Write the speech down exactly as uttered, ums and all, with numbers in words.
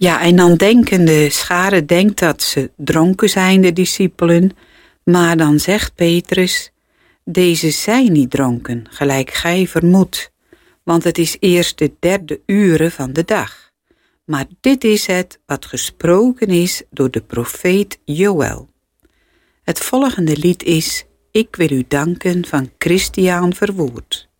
Ja, en dan denken de schare denkt dat ze dronken zijn, de discipelen. Maar dan zegt Petrus, deze zijn niet dronken, gelijk gij vermoedt. Want het is eerst de derde uren van de dag. Maar dit is het wat gesproken is door de profeet Joël. Het volgende lied is Ik wil u danken van Christiaan Verwoerd.